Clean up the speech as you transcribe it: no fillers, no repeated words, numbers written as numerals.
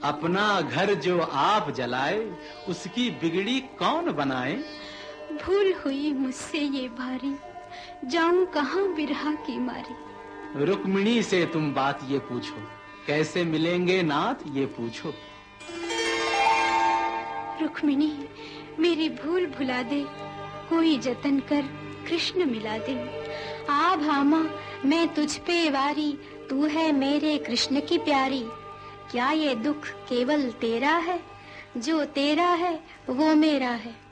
अपना घर जो आप जलाए, उसकी बिगड़ी कौन बनाए। भूल हुई मुझसे ये भारी, जाऊं कहां बिरहा की मारी। रुक्मिणी से तुम बात ये पूछो, कैसे मिलेंगे नाथ ये पूछो। रुक्मिणी मेरी भूल भुला दे, कोई जतन कर कृष्ण मिला दे। आ भामा मैं तुझ पे वारी, तू है मेरे कृष्ण की प्यारी। क्या ये दुख केवल तेरा है, जो तेरा है वो मेरा है।